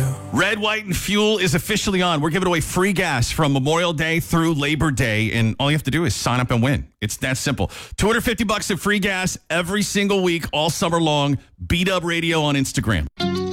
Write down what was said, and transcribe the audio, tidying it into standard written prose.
Red, White, and Fuel is officially on. We're giving away free gas from Memorial Day through Labor Day, and all you have to do is sign up and win. It's that simple. $250 in free gas every single week, all summer long. B-Dub Radio on Instagram.